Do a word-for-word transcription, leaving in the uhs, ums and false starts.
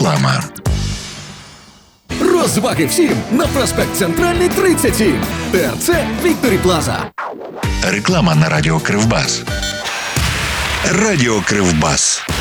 Реклама. Розваги всім на проспект Центральний, тридцять сім. ТРЦ Вікторі Плаза. Реклама на Радіо Кривбас. Радіо Кривбас.